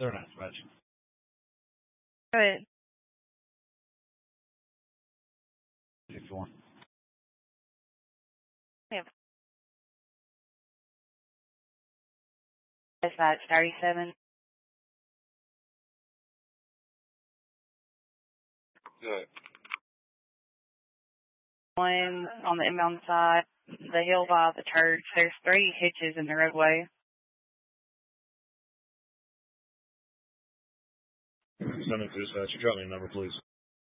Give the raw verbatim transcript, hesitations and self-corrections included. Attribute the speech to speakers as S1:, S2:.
S1: They're not much.
S2: Go ahead.
S1: If you want.
S2: Yeah. Dispatch thirty-seven.
S3: Good.
S2: One on the inbound side, the hill by the church. There's three hitches in the roadway.
S1: Send it to dispatch. Drop me a number, please.